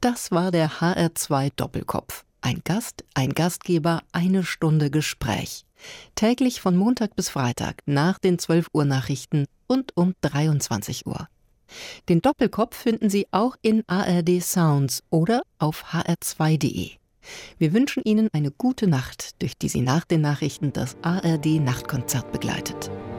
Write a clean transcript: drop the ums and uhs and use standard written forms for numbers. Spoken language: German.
Das war der HR2 Doppelkopf. Ein Gast, ein Gastgeber, eine Stunde Gespräch. Täglich von Montag bis Freitag nach den 12 Uhr Nachrichten und um 23 Uhr. Den Doppelkopf finden Sie auch in ARD Sounds oder auf hr2.de. Wir wünschen Ihnen eine gute Nacht, durch die Sie nach den Nachrichten das ARD Nachtkonzert begleitet.